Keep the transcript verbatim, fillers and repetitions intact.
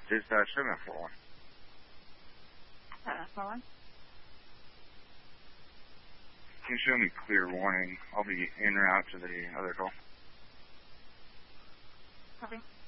Dispatch seven four one. seven four one. Can you show me clear warning? I'll be en route to the other call. Copy.